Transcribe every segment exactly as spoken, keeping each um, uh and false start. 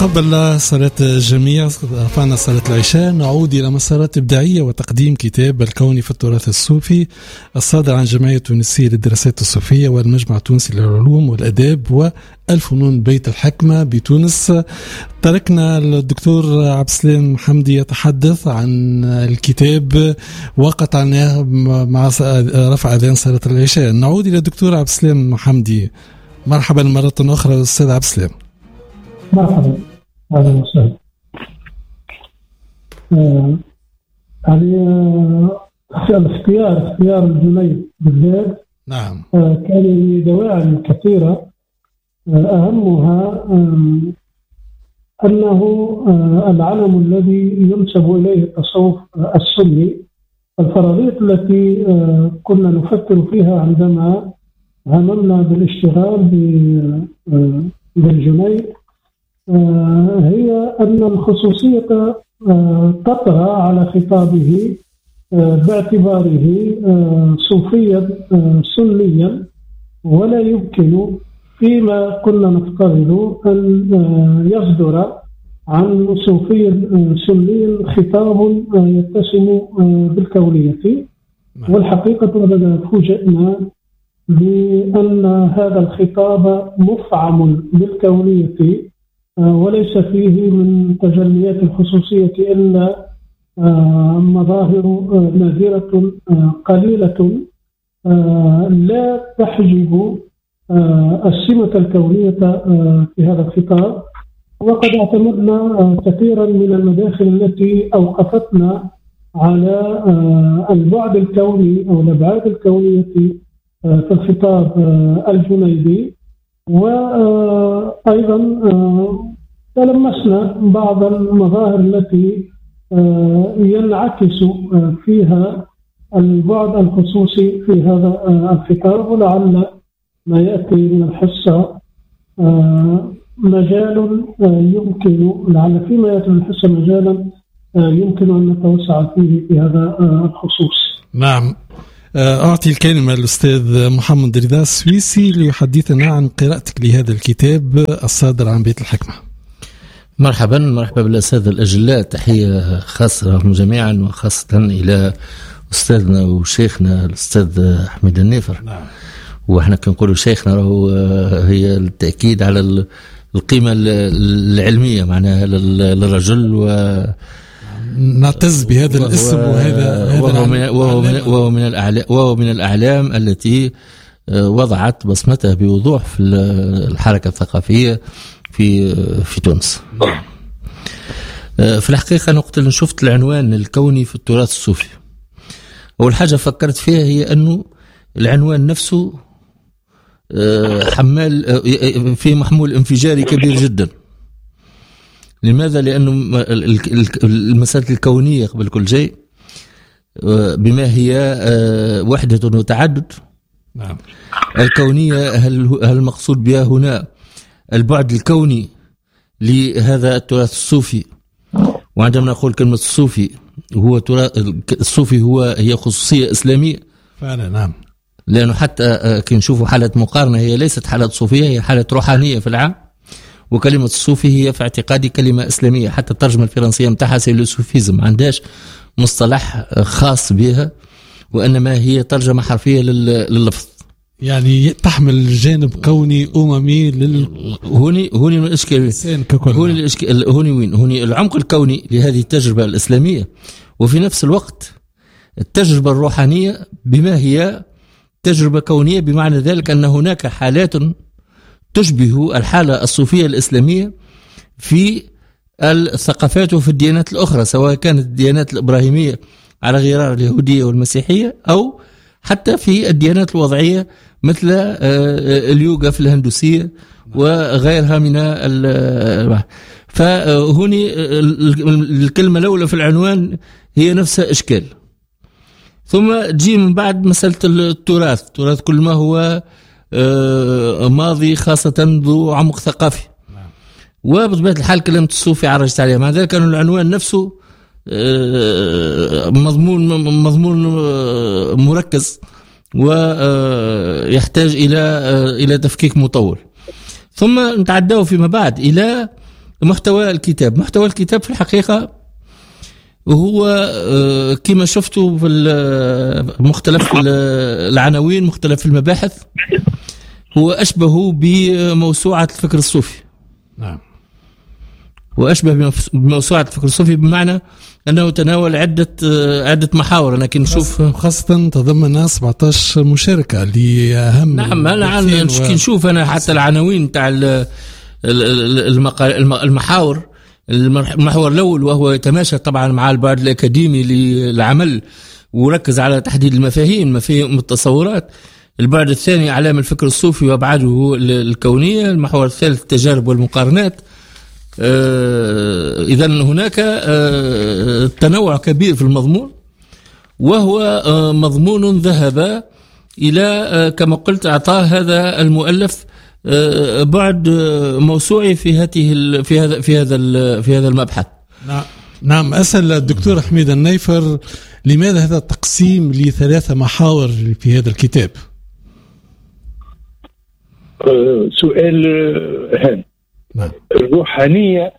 قبل صلاة الجميع رفعنا صلاة العشاء. نعود إلى مسارات إبداعية وتقديم كتاب الكوني في التراث الصوفي الصادر عن جمعية تونسية للدراسات الصوفية والمجمع التونسي للعلوم والأداب والفنون بيت الحكمة بتونس. تركنا الدكتور عبد السلام محمدي يتحدث عن الكتاب وقطعناه مع رفع أذان صلاة العشاء. نعود إلى الدكتور عبد السلام محمدي. مرحبا مرة أخرى أستاذ عبد السلام. مرحبا، اهلا وسهلا. يعني الاختيار اختيار الجنيد بالذات نعم آه كان لدواعي كثيرة، آه أهمها آه أنه آه العلم الذي ينسب إليه التصوف آه السني، الفرضية التي آه كنا نفكر فيها عندما هممنا بالاشتغال بالجنيد هي أن الخصوصية تطغى على خطابه باعتباره صوفيا سنيا، ولا يمكن فيما كنا نفترض أن يصدر عن صوفي سني خطاب يتسم بالكونية. والحقيقة أننا فوجئنا بأن هذا الخطاب مفعم بالكونية، وليس فيه من تجليات الخصوصية إلا مظاهر نادرة قليلة لا تحجب السمة الكونية في هذا الخطاب. وقد اعتمدنا كثيرا من المداخل التي أوقفتنا على البعد الكوني أو الأبعاد الكونية في الخطاب الجنيدي، وأيضا تلمسنا بعض المظاهر التي ينعكس فيها البعد الخصوصي في هذا الخطاب. ولعل ما يأتي من الحصة مجال يمكن لعل فيما يأتي من الحصة مجالا يمكن أن نتوسع فيه في هذا الخصوص. نعم، أعطي الكلمة للأستاذ محمد رضا السويسي ليحدثنا عن قراءتك لهذا الكتاب الصادر عن بيت الحكمة. مرحبا مرحبا بالأساتذة الأجلاء، تحية خاصة لهم جميعا وخاصة إلى أستاذنا وشيخنا الأستاذ أحمد النافر. نعم. وإحنا كنقولوا شيخنا راهو هي التأكيد على القيمة العلمية معناها للرجل، و نعتز بهذا الاسم وهذا وهو من وهو من وهو من الأعلام وهو من الأعلام التي وضعت بصمتها بوضوح في الحركة الثقافية في في تونس. في الحقيقة نقطة اللي شفت العنوان الكوني في التراث الصوفي، أول حاجة فكرت فيها هي أنه العنوان نفسه حمال فيه محمول انفجاري كبير جدا. لماذا؟ لأنه المسألة الكونية قبل كل شيء بما هي وحدة وتعدد. نعم. الكونية هل هل المقصود بها هنا البعد الكوني لهذا التراث الصوفي؟ وعندما نقول كلمة الصوفي هو تراث الصوفي هو هي خصوصية إسلامية فعلا. نعم، لأنه حتى كي نشوفوا حالة مقارنة هي ليست حالة صوفية، هي حالة روحانية في العام. وكلمة الصوفي هي في اعتقادي كلمة إسلامية، حتى الترجمة الفرنسية متاعها سي لو صوفيزم، ما عندهاش مصطلح خاص بها، وإنما هي ترجمة حرفية لللفظ، يعني تحمل جانب كوني أممي لل هوني هوني الإشكال هوني الإشكال هوني وين هوني العمق الكوني لهذه التجربة الإسلامية، وفي نفس الوقت التجربة الروحانية بما هي تجربة كونية، بمعنى ذلك أن هناك حالات تشبه الحالة الصوفية الإسلامية في الثقافات وفي الديانات الأخرى، سواء كانت الديانات الإبراهيمية على غرار اليهودية والمسيحية، أو حتى في الديانات الوضعية مثل اليوغا في الهندوسية وغيرها من ال فهوني الكلمة الأولى في العنوان هي نفسها إشكال. ثم تجي من بعد مسألة التراث، التراث كل ما هو ماضي خاصة ذو عمق ثقافي. وبطبيعة الحال كلمة الصوفي عرجت عليها، مع ذلك كان العنوان نفسه مضمون مضمون مركز ويحتاج إلى إلى تفكيك مطول. ثم نتعداه فيما بعد إلى محتوى الكتاب محتوى الكتاب في الحقيقة وهو كما شفتوا في مختلف العناوين مختلف المباحث هو أشبه بموسوعة الفكر الصوفي. نعم. وأشبه بموسوعة الفكر الصوفي بمعنى أنه تناول عدة عدة محاور. أنا كنت نشوف خاصة تضمن سبعطاش مشاركة لأهم. نعم أنا و... نشوف أنا حتى العناوين تاع المحاور. المحور الأول وهو يتماشى طبعا مع البعد الأكاديمي للعمل وركز على تحديد المفاهيم مفاهيم التصورات. البعد الثاني أعلام الفكر الصوفي وأبعاده الكونية. المحور الثالث التجارب والمقارنات. آه إذن هناك آه تنوع كبير في المضمون وهو آه مضمون ذهب إلى آه كما قلت أعطاه هذا المؤلف آه بعد آه موسوعي في هذه في هذا في هذا في هذا المبحث. نعم نعم. أسأل الدكتور حميد النيفر لماذا هذا التقسيم لثلاثة محاور في هذا الكتاب؟ آه سؤال هام. نعم. الروحانية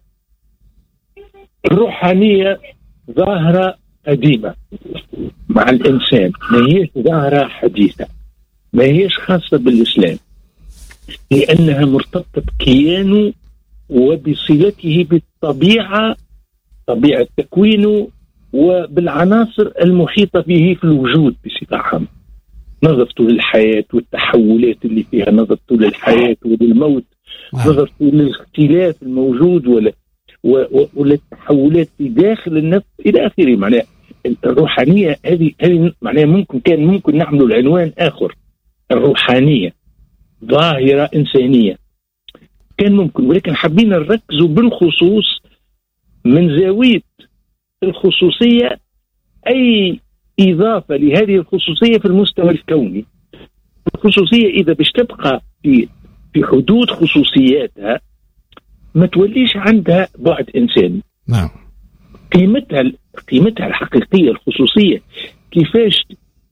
الروحانية ظاهرة قديمة مع الإنسان، ما هيش ظاهرة حديثة، ما هيش خاصة بالإسلام، لأنها مرتبطة بكيانه وبصلته بالطبيعة، طبيعة تكوينه وبالعناصر المحيطة به في الوجود بصفة عامة. نظرته للحياة والتحولات اللي فيها، نظرته للحياة وللموت، نظرته للاختلاف الموجود ولا ولا التحولات في داخل النفس إلى آخره. معناها الروحانية هذه هذه معناها ممكن كان ممكن نعملوا العنوان آخر، الروحانية ظاهرة إنسانية، كان ممكن، ولكن حبينا نركزوا بالخصوص من زاوية الخصوصية، أي إضافة لهذه الخصوصية في المستوى الكوني. الخصوصية إذا باش تبقى في في حدود خصوصياتها ما توليش عندها بعد إنساني. نعم. قيمتها قيمتها الحقيقية الخصوصية كيفاش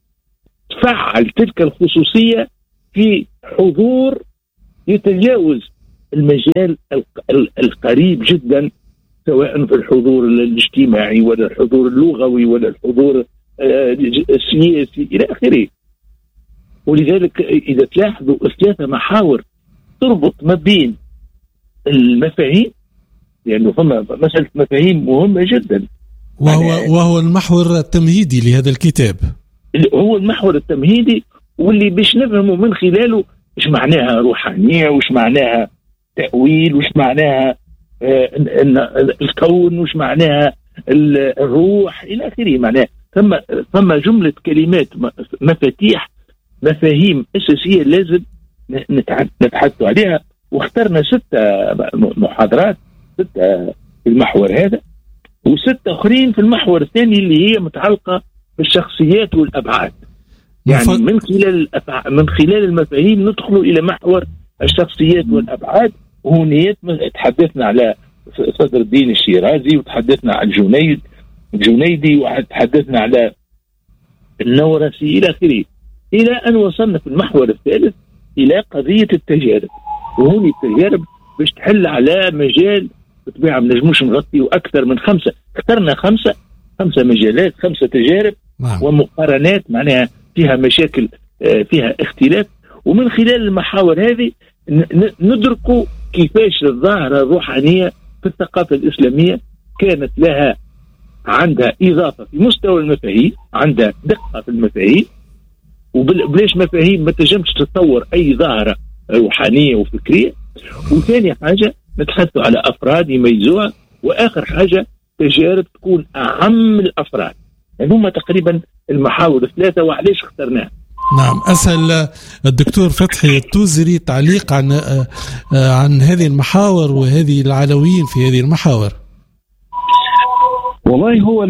تفعل تلك الخصوصية في حضور يتجاوز المجال القريب جدا، سواء في الحضور الاجتماعي ولا الحضور اللغوي ولا الحضور السياسي إلى آخره. ولذلك إذا تلاحظوا الثلاثة محاور تربط ما بين المفاهيم، لأنه فما مسألة مفاهيم مهمة جدا، وهو وهو المحور التمهيدي لهذا الكتاب. هو المحور التمهيدي واللي باش نفهمه من خلاله إيش معناها روحانية، وإيش معناها تأويل، وإيش معناها آه الكون، وإيش معناها الروح إلى آخره. معناها ثم ثم جملة كلمات مفاتيح مفاهيم أساسية لازم نتحدث عليها، واخترنا ستة محاضرات، ستة في المحور هذا وستة أخرين في المحور الثاني اللي هي متعلقة بالشخصيات والأبعاد. يعني من خلال الأفع... من خلال المفاهيم ندخلوا إلى محور الشخصيات والأبعاد. وهنا تحدثنا على صدر الدين الشيرازي، وتحدثنا على الجنيد الجنيدي، وتحدثنا على النورسي إلى آخره، إلى أن وصلنا في المحور الثالث إلى قضية التجارب. وهون التجارب باش تحل على مجال بطبيعة ما نجموش نغطيه أكثر من خمسة، اخترنا خمسة خمسة مجالات، خمسة تجارب نعم. ومقارنات معناها فيها مشاكل، فيها اختلاف. ومن خلال المحاور هذه ندركوا كيفاش الظاهرة الروحانية في الثقافة الإسلامية كانت لها عندها إضافة في مستوى المفاهيم، عندها دقة في المفاهيم، وبلاش مفاهيم ما تنجمش تتصور أي ظاهرة روحانية وفكرية. وثاني حاجة نتحدثوا على أفراد يميزوها، وآخر حاجة تجارب تكون أهم الأفراد. يعني هم تقريبا المحاور الثلاثة وعليش اخترناها. نعم. أسأل الدكتور فتحي التوزري تعليق عن عن هذه المحاور وهذه العناوين في هذه المحاور. والله هو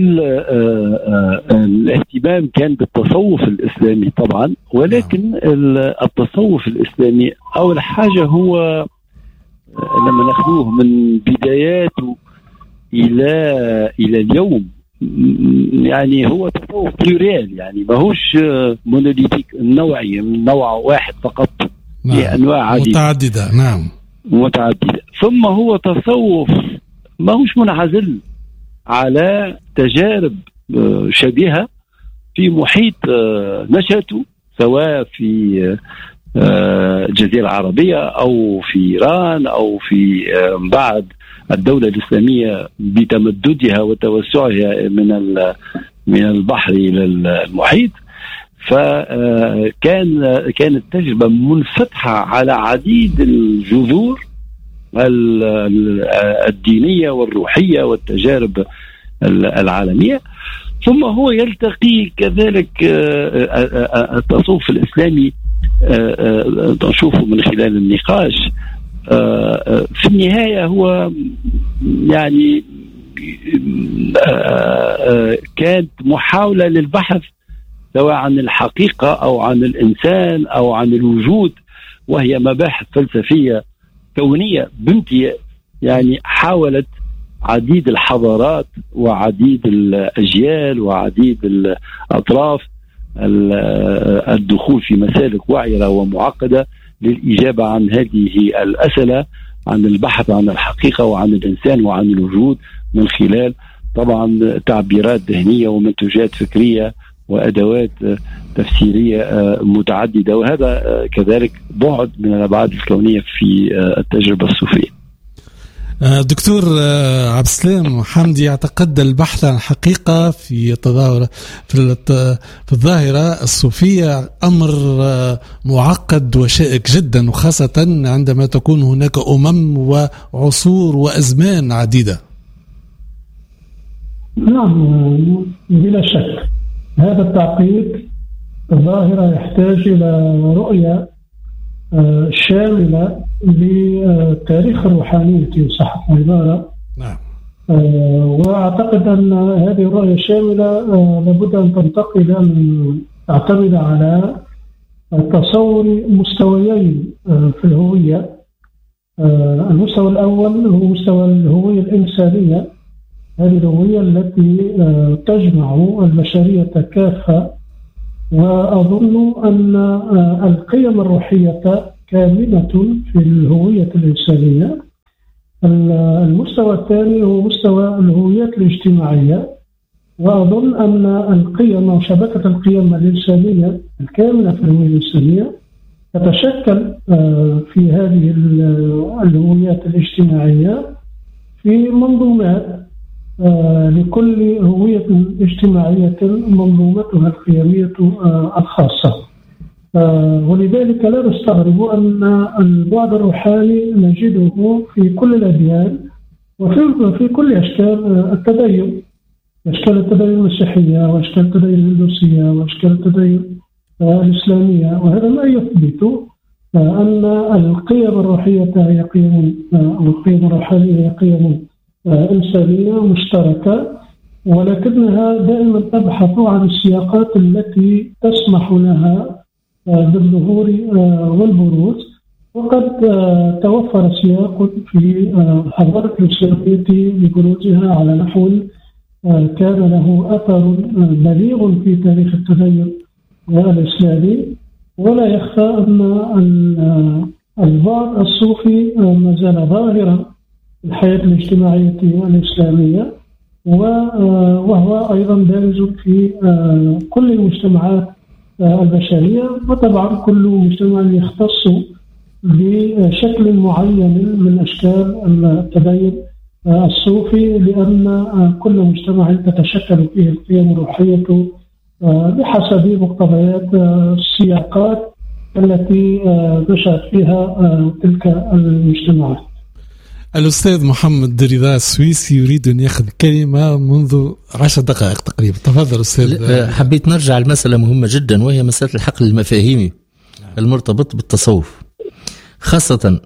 الاهتمام كان بالتصوف الإسلامي طبعا، ولكن التصوف الإسلامي أول حاجة هو لما ناخذوه من بداياته إلى إلى اليوم، يعني هو تصوف بلوريال، يعني ماهوش مونوليتيك النوعي من نوع واحد فقط، نعم. أنواع عديدة متعددة. نعم متعددة. ثم هو تصوف ما هوش منعزل على تجارب شبيهة في محيط نشأته، سواء في الجزيرة العربية أو في إيران أو في بعد الدولة الإسلامية بتمددها وتوسعها من من البحر إلى المحيط. فكان كانت تجربة منفتحة على عديد الجذور الدينية والروحية والتجارب العالمية. ثم هو يلتقي كذلك التصوف الإسلامي، نشوفه من خلال النقاش في النهاية هو يعني كانت محاولة للبحث سواء عن الحقيقة أو عن الإنسان أو عن الوجود، وهي مباحث فلسفية كونية بامتياز. يعني حاولت عديد الحضارات وعديد الأجيال وعديد الأطراف الدخول في مسالك وعرة ومعقدة للإجابة عن هذه الأسئلة، عن البحث عن الحقيقة وعن الإنسان وعن الوجود، من خلال طبعا تعبيرات ذهنية ومنتوجات فكرية وأدوات تفسيرية متعددة. وهذا كذلك بعد من الأبعاد الكونية في التجربة الصوفية. دكتور عبد السلام حمدي يعتقد البحث عن الحقيقة في التظاهرة في في الظاهرة الصوفية أمر معقد وشائك جدا، وخاصة عندما تكون هناك أمم وعصور وأزمان عديدة. نعم بلا شك هذا التعقيد الظاهرة يحتاج إلى رؤية شاملة لتاريخ الروحانية إن صح العبارة. نعم. وأعتقد أن هذه الرؤية الشاملة لابد أن تنتقل من تعتمد على تصور مستويين في الهوية. المستوى الأول هو مستوى الهوية الإنسانية، هذه الهوية التي تجمع البشرية كافة، وأظن أن القيم الروحية كامنة في الهوية الإنسانية. المستوى الثاني هو مستوى الهويات الاجتماعية، وأظن أن القيم وشبكة القيم الإنسانية الكامنة في الهوية الإنسانية تتشكل في هذه الهويات الاجتماعية في منظومات، لكل هوية اجتماعية منظومتها القيمية الخاصة. ولذلك لا نستغرب أن البعد الروحاني نجده في كل الأديان وفي في كل أشكال التدين، أشكال التدين المسيحية وأشكال التدين الهندوسية وأشكال التدين الإسلامية. وهذا ما يثبت أن القيم الروحية هي قيم أو القيم الروحانية هي قيم إنسانية مشتركة، ولكنها دائما تبحث عن السياقات التي تسمح لها بالظهور والبروز. وقد توفر سياق في الحضارة الإسلامية لبروزها على نحو كان له أثر بليغ في تاريخ التدين الإسلامي. ولا يخفى أن البعد الصوفي ما زال ظاهرا الحياة الاجتماعية والإسلامية، وهو أيضا بارز في كل المجتمعات البشرية. وطبعا كل مجتمع يختص بشكل معين من أشكال التدين الصوفي، لأن كل مجتمع تتشكل فيه القيم الروحية بحسب مقتضيات السياقات التي نشأت فيها تلك المجتمعات. الأستاذ محمد رضا السويسي يريد أن يأخذ كلمة منذ عشر دقائق تقريبا. تفضل أستاذ. حبيت نرجع لمسألة مهمة جدا، وهي مسألة الحقل المفاهيمي المرتبط بالتصوف، خاصة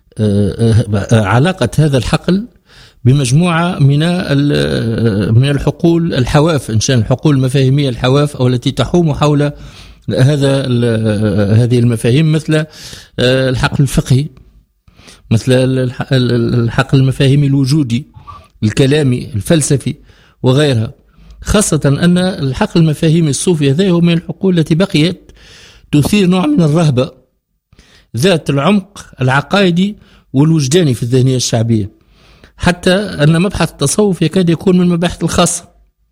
علاقة هذا الحقل بمجموعة من من الحقول الحواف، إن شاء الحقول المفاهيمية الحواف أو التي تحوم حول هذا هذه المفاهيم، مثل الحقل الفقهي، مثل الحقل المفاهيمي الوجودي، الكلامي، الفلسفي وغيرها. خاصة أن الحقل المفاهيمي الصوفي هذا هو من الحقول التي بقيت تثير نوع من الرهبة ذات العمق العقائدي والوجداني في الذهنية الشعبية. حتى أن مبحث التصوف يكاد يكون من المباحث الخاصة.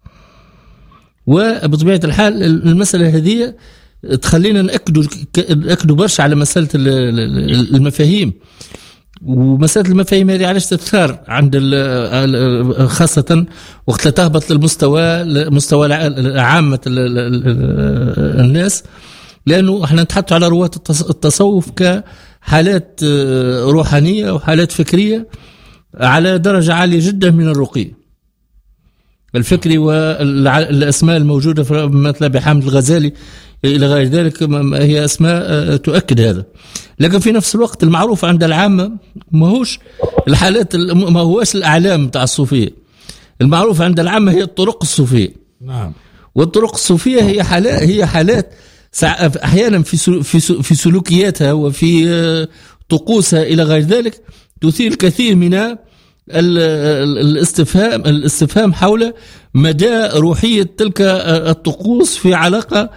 وبطبيعة الحال المسألة هذه تخلينا نأكدوا نأكدوا برشا على مسألة المفاهيم، ومسألة المفاهيم هذه علاش تثار عند خاصة وقت تهبط للمستوى مستوى عامة الناس، لأنه احنا نتحدث على رواة التصوف كحالات روحانية وحالات فكرية على درجة عالية جدا من الرقي الفكري، والأسماء الموجودة في مثل بحامد الغزالي إلى غير ذلك هي أسماء تؤكد هذا. لكن في نفس الوقت المعروف عند العامة ما هوش الحالات ما هوش الأعلام تاع الصوفية، المعروف عند العامة هي الطرق الصوفية. نعم. والطرق الصوفية هي حالات هي حالات أحيانا في في في سلوكياتها وفي طقوسها إلى غير ذلك تثير الكثير من الاستفهام الاستفهام حول مدى روحية تلك الطقوس في علاقة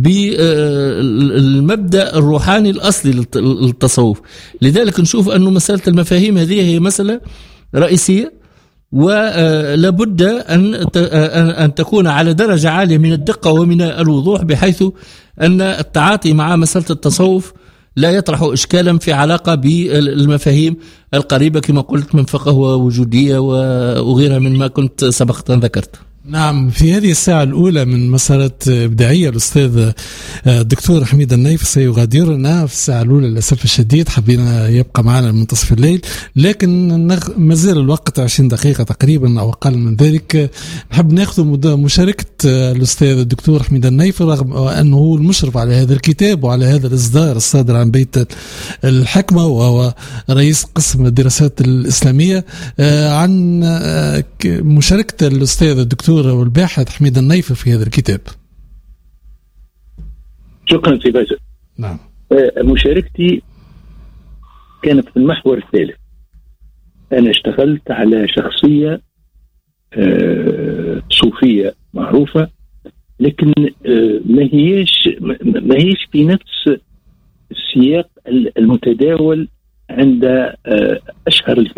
بالمبدأ الروحاني الأصلي للتصوف. لذلك نشوف أن مسألة المفاهيم هذه هي مسألة رئيسية، ولا بد أن أن تكون على درجة عالية من الدقة ومن الوضوح، بحيث أن التعاطي مع مسألة التصوف لا يطرح إشكالا في علاقة بالمفاهيم القريبة كما قلت من فقه ووجودية وغيرها من ما كنت سبقت أن ذكرت. نعم. في هذه الساعة الأولى من مسارات إبداعية الأستاذ الدكتور حميد النيف سيغادرنا في الساعة الأولى للأسف الشديد، حبينا يبقى معنا منتصف الليل، لكن ما زال الوقت عشرين دقيقة تقريبا أو أقل من ذلك. نحب نأخذ مشاركة الأستاذ الدكتور حميد النيف رغم أنه المشرف على هذا الكتاب وعلى هذا الإصدار الصادر عن بيت الحكمة وهو رئيس قسم الدراسات الإسلامية، عن مشاركة الأستاذ الدكتور والباحث حميد النيف في هذا الكتاب. شكرا سي باسل. نعم. مشاركتي كانت في المحور الثالث. أنا اشتغلت على شخصية صوفية معروفة، لكن ما هيش ما هيش في نفس السياق المتداول عند أشهر